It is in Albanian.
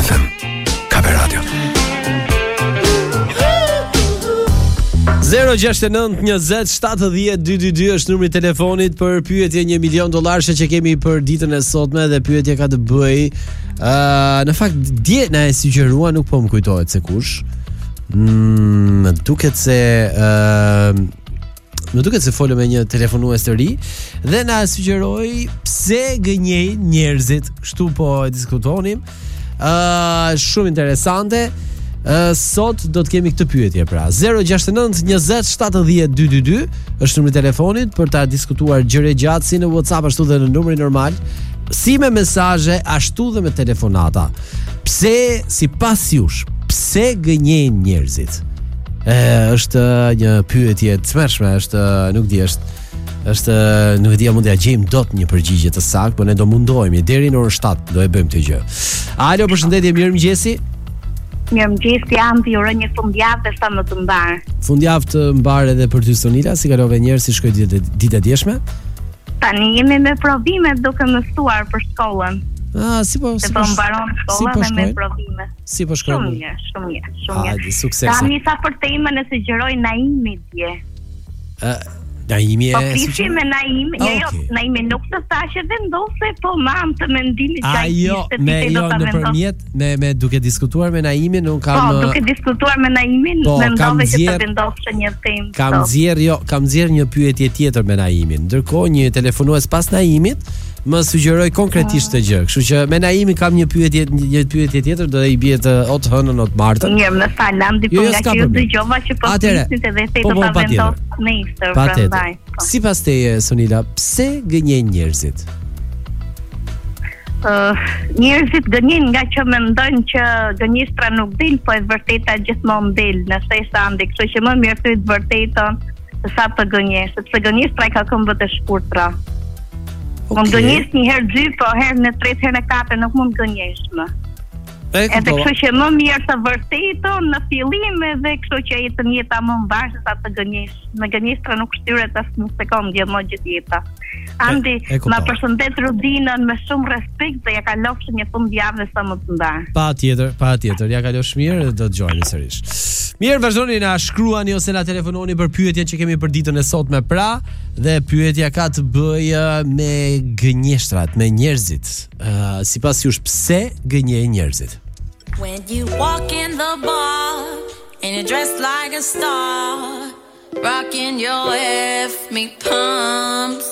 FM Kape Radio 069207222 është numri I telefonit për pyetje $1 milion që kemi për ditën e sotme dhe pyetja ka të bëjë në fakt dje na e sugjerua, nuk po më kujtohet se kush. Më duket se folëm me një telefonues të ri dhe na sugjeroi pse gënjejnë njerëzit. Kështu po e diskutonim. Shumë interesante. Sot do të kemi këtë pyetje pra 069207222 është numri I telefonit për ta diskutuar gjëre gjatë si në WhatsApp ashtu dhe në numrin normal, si me mesazhe ashtu dhe me telefonata. Pse sipas jush, pse gënjejnë njerëzit? Është një pyetje e tmerrshme, nuk di, nuk e di a mund t'ja gjejmë dot një përgjigje të saktë, por ne do mundohemi deri në orën 7 do e bëjmë këtë gjë. Alo, përshëndetje, mirëmëngjesi. Mirëmëngjes, jam të uroj një fundjavë sa më të mbar. Fundjavë të mbar edhe për ty Sonila, si kalove njerë, si shkoi ditë e djeshme? Tani jemi me provime duke mësuar për shkollën. Si po mbaron shkolla dhe me provime. Si po shkojnë? Shumë mirë. Hajde, suksese. Kam një sa për temën e sugjeroj Naimi dje. Naimi po flisim me Naimi, Naimi nuk të thashë vendose, po mam të mendimi me duke diskutuar me Naimin, nuk kam duke diskutuar me Naimin, mendove që të vendosë një temë. Kam nxjerr një pyetje tjetër me Naimin. Ndërkohë një telefonues pas Naimit më sugjeroi konkretisht të gjë. Kështu që me Naimin kam një pyetje tjetër, do I bie të ot hënën ot martën. Mirë, më falam dipo nga që ju dëgjova që po flisit edhe se do ta vendos nesër prandaj. Sipas teje Sonila, pse gënjejnë njerëzit? Njerëzit gënjejnë nga që mendojnë që gënjeshtra nuk del, po e vërteta gjithmonë del, nëse është andi, kështu që më mirë thyet vërtetën se sa të gënjesh, sepse gënjeshtra ka këmbët e shkurtra. Mund gënjesh një herë dy, po herë në tretë herë në katër nuk mund gënjesh më. Edhe kështu që më mirë të vërtetën në fillim edhe kështu që jetën jeta më mbar se sa të gënjesh. Në gënjeshtra nuk shtyret as një sekondë më gjithë jeta. Andi, ma përshëndet Rudinën me shumë respekt dhe ja kalofsh një fundjavë sa më të ndarë. Patjetër, ja kalofsh mirë dhe do të dëgjojmë sërish. Mirë, vazhdoni na shkruani ose na telefononi për pyetjen që kemi për ditën e sotme pra, dhe pyetja ka të bëjë me gënjeshtrat, me njerëzit. Sipas jush, pse gënjejnë njerëzit? When you walk in the bar and you're dressed like a star, rocking your F me pumps,